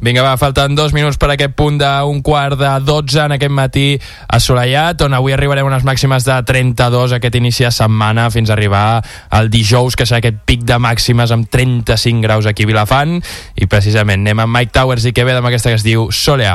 Vinga, va, falten 2 minuts per aquest punt d'un quart de 12 en aquest matí assolellat, on avui arribarem a unes màximes de 32 aquest inici de setmana fins a arribar al dijous, que serà aquest pic de màximes amb 35 graus aquí a Vilafant. I precisament anem amb Mike Towers i Quevedo amb aquesta que es diu Soleá.